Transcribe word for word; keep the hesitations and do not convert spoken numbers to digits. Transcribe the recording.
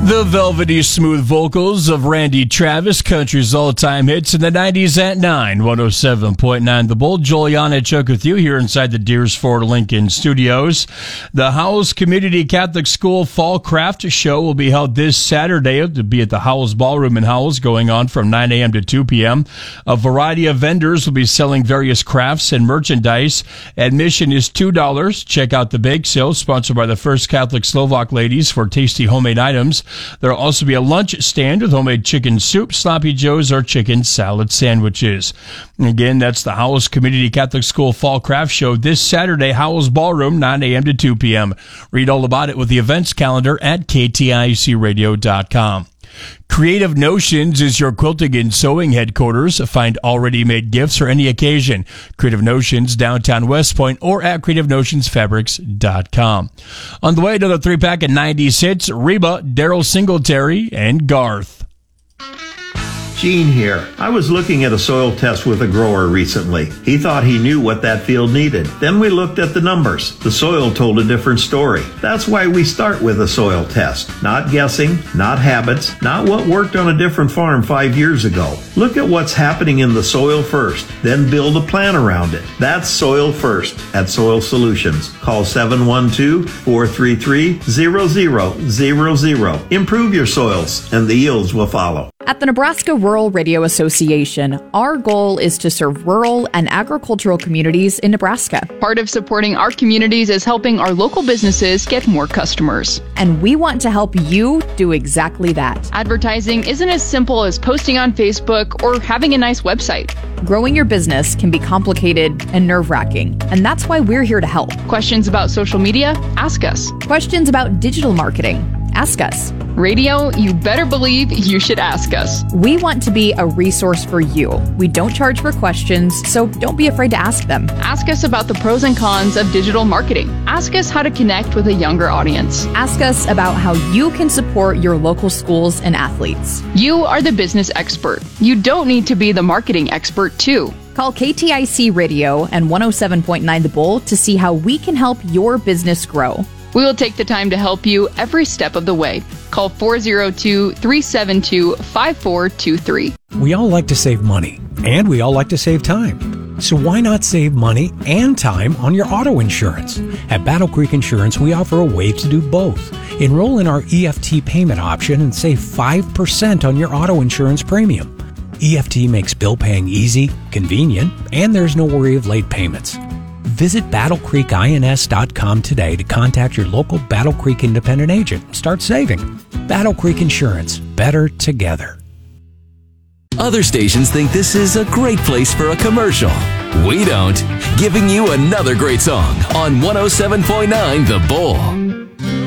The velvety smooth vocals of Randy Travis, country's all-time hits in the nineties at nine. one oh seven point nine The Bull. Joel Yannichuk with you here inside the Deers Ford Lincoln Studios. The Howells Community Catholic School Fall Craft Show will be held this Saturday. It'll be at the Howells Ballroom in Howells, going on from nine a.m. to two p.m. A variety of vendors will be selling various crafts and merchandise. Admission is two dollars. Check out the bake sale, sponsored by the First Catholic Slovak Ladies, for tasty homemade items. There will also be a lunch stand with homemade chicken soup, sloppy joes, or chicken salad sandwiches. Again, that's the Howells Community Catholic School Fall Craft Show this Saturday, Howells Ballroom, nine a.m. to two p.m. Read all about it with the events calendar at K T I C radio dot com. Creative Notions is your quilting and sewing headquarters. Find already made gifts for any occasion. Creative Notions, downtown West Point, or at creative notions fabrics dot com. On the way, another three-pack of nineties hits, Reba, Daryl Singletary, and Garth. Gene here. I was looking at a soil test with a grower recently. He thought he knew what that field needed. Then we looked at the numbers. The soil told a different story. That's why we start with a soil test. Not guessing, not habits, not what worked on a different farm five years ago. Look at what's happening in the soil first, then build a plan around it. That's Soil First at Soil Solutions. Call seven one two, four three three, zero zero zero zero. Improve your soils and the yields will follow. At the Nebraska Rural Radio Association, our goal is to serve rural and agricultural communities in Nebraska. Part of supporting our communities is helping our local businesses get more customers. And we want to help you do exactly that. Advertising isn't as simple as posting on Facebook or having a nice website. Growing your business can be complicated and nerve-wracking, and that's why we're here to help. Questions about social media? Ask us. Questions about digital marketing? Ask us. Radio, you better believe you should ask us. We want to be a resource for you. We don't charge for questions, so don't be afraid to ask them. Ask us about the pros and cons of digital marketing. Ask us how to connect with a younger audience. Ask us about how you can support your local schools and athletes. You are the business expert. You don't need to be the marketing expert, too. Call K T I C Radio and one oh seven point nine The Bull to see how we can help your business grow. We will take the time to help you every step of the way. Call four oh two, three seven two, five four two three. We all like to save money, and we all like to save time. So why not save money and time on your auto insurance? At Battle Creek Insurance, we offer a way to do both. Enroll in our E F T payment option and save five percent on your auto insurance premium. E F T makes bill paying easy, convenient, and there's no worry of late payments. Visit battle creek ins dot com today to contact your local Battle Creek independent agent and start saving. Battle Creek Insurance. Better together. Other stations think this is a great place for a commercial. We don't. Giving you another great song on one oh seven point nine The Bull.